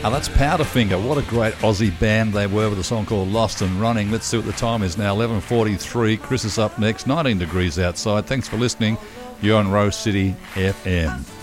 That's Powderfinger. What a great Aussie band they were with a song called Lost and Running. Let's see what the time is now, 11:43. Chris is up next, 19 degrees outside. Thanks for listening. You're on Rose City FM.